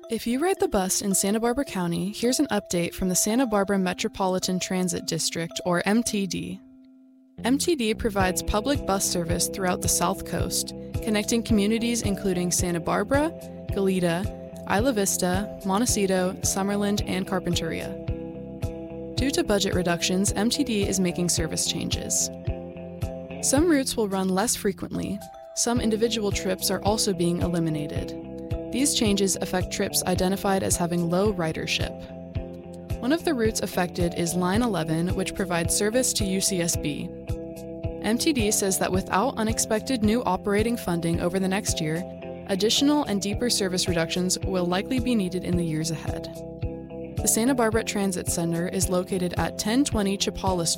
If you ride the bus in Santa Barbara County, here's an update from the Santa Barbara Metropolitan Transit District, or MTD. MTD provides public bus service throughout the South Coast, connecting communities including Santa Barbara, Goleta, Isla Vista, Montecito, Summerland, and Carpinteria. Due to budget reductions, MTD is making service changes. Some routes will run less frequently. Some individual trips are also being eliminated. These changes affect trips identified as having low ridership. One of the routes affected is Line 11, which provides service to UCSB. MTD says that without unexpected new operating funding over the next year, additional and deeper service reductions will likely be needed in the years ahead. The Santa Barbara Transit Center is located at 1020 Chapala Street.